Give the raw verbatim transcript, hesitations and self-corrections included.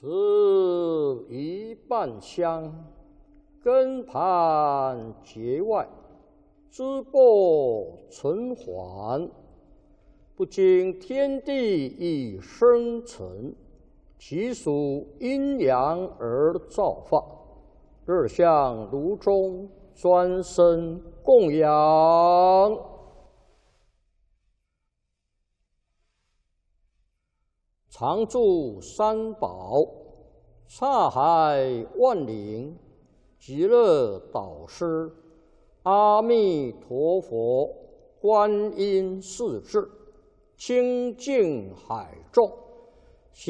此一半香，根盘结外，枝播存还。不经天地以生成，其属阴阳而造化。日向炉中，专生供养。常住三宝，刹海万灵，极乐导师，阿弥陀佛，观音世智，清净海众。